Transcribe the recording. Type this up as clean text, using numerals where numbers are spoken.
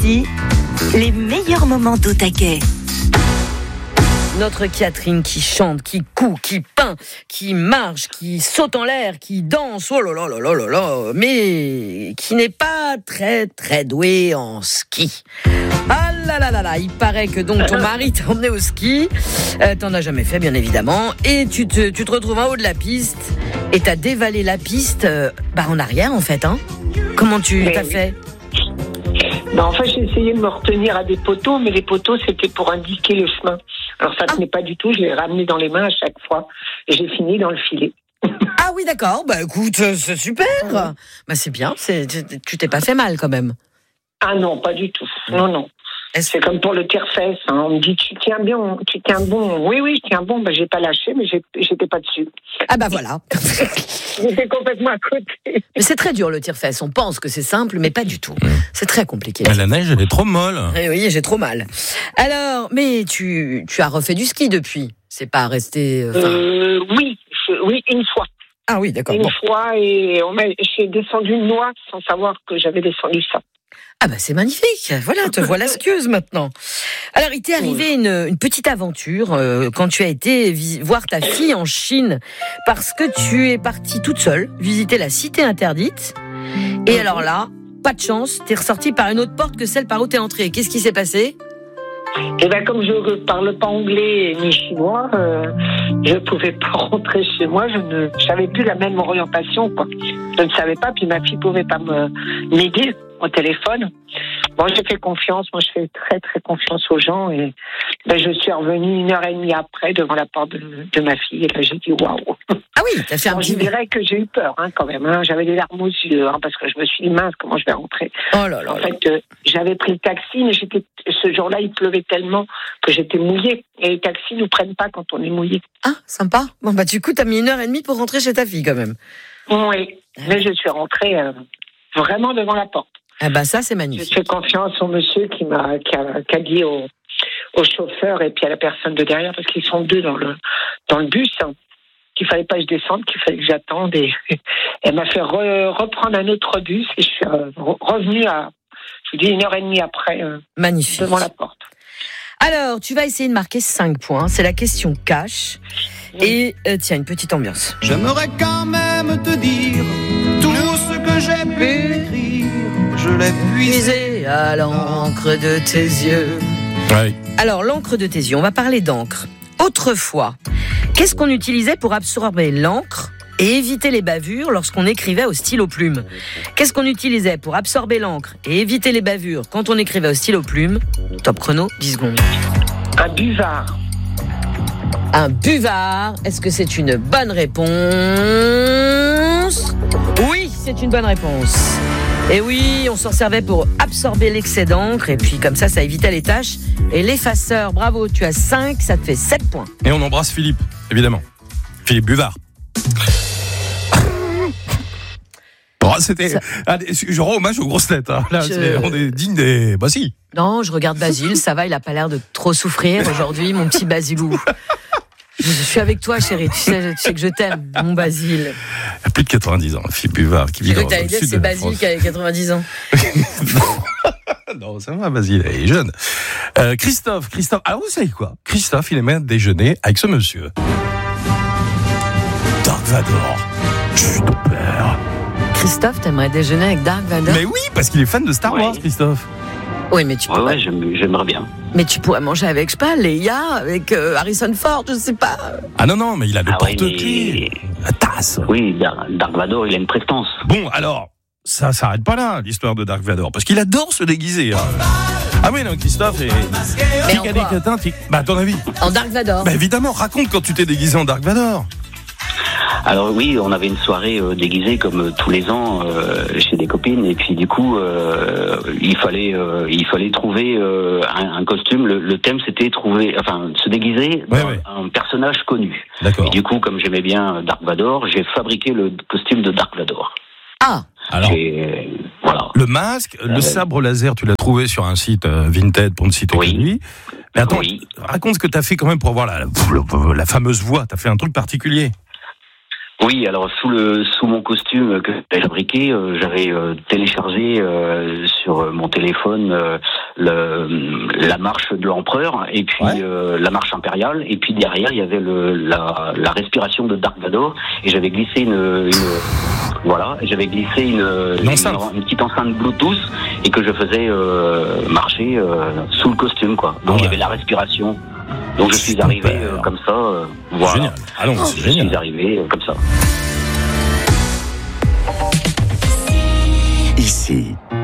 Ici, les meilleurs moments d'au taquet. Notre Catherine qui chante, qui coud, qui peint, qui marche, qui saute en l'air, qui danse, oh là là là là là là, mais qui n'est pas très très douée en ski. Ah là là là là, il paraît que donc ton mari t'a emmené au ski, t'en as jamais fait bien évidemment, et tu te retrouves en haut de la piste, et t'as dévalé la piste en arrière en fait, hein. Comment t'as fait ? En fait, j'ai essayé de me retenir à des poteaux, mais les poteaux, c'était pour indiquer le chemin. Alors, ça ne tenait pas du tout. Je l'ai ramené dans les mains à chaque fois. Et j'ai fini dans le filet. Ah oui, d'accord. Écoute, c'est super. C'est bien. Tu t'es pas fait mal, quand même. Ah non, pas du tout. Non. C'est comme pour le tire-fesse. Hein. On me dit, tu tiens bon. Oui, je tiens bon. J'ai pas lâché, mais j'étais pas dessus. Ah voilà. J'étais complètement à côté. Mais c'est très dur, le tire-fesse. On pense que c'est simple, mais pas du tout. C'est très compliqué. La neige, elle est trop molle. Oui, j'ai trop mal. Alors, mais tu as refait du ski depuis. C'est pas resté... Oui, une fois. Ah oui, d'accord. Une fois, et j'ai descendu une noix sans savoir que j'avais descendu ça. Ah c'est magnifique. Voilà, te voilà skieuse maintenant. Alors, il t'est arrivé une petite aventure quand tu as été voir ta fille en Chine, parce que tu es partie toute seule visiter la cité interdite. Et alors là, pas de chance, t'es ressortie par une autre porte que celle par où t'es entrée. Qu'est-ce qui s'est passé ? Comme je ne parle pas anglais ni chinois, je ne pouvais pas rentrer chez moi. Je n'avais plus la même orientation, quoi. Je ne savais pas, puis ma fille ne pouvait pas m'aider au téléphone. Moi, j'ai fait confiance. Moi, je fais très, très confiance aux gens. Et je suis revenue 1h30 après devant la porte de ma fille. Et là, j'ai dit waouh. Ah oui, t'as fait un petit... Je dirais que j'ai eu peur, quand même. J'avais des larmes aux yeux, parce que je me suis dit, mince, comment je vais rentrer. Oh là là. En fait, j'avais pris le taxi, mais ce jour-là, il pleuvait tellement que j'étais mouillée. Et les taxis nous prennent pas quand on est mouillé. Ah, sympa. Bon, du coup, t'as mis 1h30 pour rentrer chez ta fille, quand même. Oui, mais je suis rentrée vraiment devant la porte. Ah ça, c'est magnifique. Je fais confiance au monsieur qui a dit au chauffeur et puis à la personne de derrière, parce qu'ils sont deux dans le bus, qu'il fallait pas que je descende, qu'il fallait que j'attende. Et elle m'a fait reprendre un autre bus et je suis revenue je vous dis 1h30 après, magnifique, devant la porte. Alors, tu vas essayer de marquer 5 points. C'est la question cash. Et tiens, une petite ambiance. J'aimerais quand même te dire tout ce que j'ai pu écrire. Je l'ai puisé à l'encre de tes yeux. Ouais. Alors, l'encre de tes yeux, on va parler d'encre. Autrefois, qu'est-ce qu'on utilisait pour absorber l'encre et éviter les bavures lorsqu'on écrivait au stylo plume ? Qu'est-ce qu'on utilisait pour absorber l'encre et éviter les bavures quand on écrivait au stylo plume ? Top chrono, 10 secondes. Un buvard. Un buvard. Est-ce que c'est une bonne réponse ? Oui, c'est une bonne réponse. Et oui, on s'en servait pour absorber l'excès d'encre, et puis comme ça évitait les taches et l'effaceur. Bravo, tu as 5, ça te fait 7 points. Et on embrasse Philippe, évidemment. Philippe Buvard. C'était... Je rends hommage aux grosses têtes. Là, on est digne des... si. Non, je regarde Basile, ça va, il a pas l'air de trop souffrir aujourd'hui, mon petit Basilou. Je suis avec toi, chérie. Tu sais que je t'aime, mon Basile. Il a plus de 90 ans, Philippe Buvard, qui vit dans le sud de la France. C'est Basile qui a 90 ans. Non, ça va, Basile, il est jeune. Christophe. Alors, vous savez quoi ? Christophe, il aimait déjeuner avec ce monsieur. Dark Vador. Super. Christophe, t'aimerais déjeuner avec Dark Vador ? Mais oui, parce qu'il est fan de Star Wars, Christophe. Oui, mais tu pourrais... j'aimerais bien. Mais tu pourrais manger avec, je sais pas, Leia, avec Harrison Ford, je sais pas. Ah non, mais il a le porte-clés, la tasse. Oui, Dark Vador, il a une prestance. Bon, alors, ça s'arrête pas là, l'histoire de Dark Vador, parce qu'il adore se déguiser. Ah oui, non, Christophe, mais en quoi ? À ton avis ? En Dark Vador. Évidemment, raconte quand tu t'es déguisé en Dark Vador. Alors oui, on avait une soirée déguisée comme tous les ans chez des copines, et puis du coup il fallait trouver un costume. Le thème c'était se déguiser dans un personnage connu. D'accord. Et du coup, comme j'aimais bien Dark Vador, j'ai fabriqué le costume de Dark Vador. Ah. Alors, voilà. Le masque, le sabre laser, tu l'as trouvé sur un site Vinted pour ne citer que lui. Mais attends, raconte ce que t'as fait quand même pour avoir la fameuse voix. T'as fait un truc particulier. Oui, alors sous mon costume que j'ai fabriqué, j'avais téléchargé sur mon téléphone la marche de l'empereur et puis la marche impériale, et puis derrière il y avait la respiration de Dark Vador, et j'avais glissé une petite enceinte Bluetooth et que je faisais marcher sous le costume, quoi. Donc il y avait la respiration. Donc je suis arrivé comme ça, voilà. Génial. Allons, c'est génial. Je suis arrivé comme ça. Ici,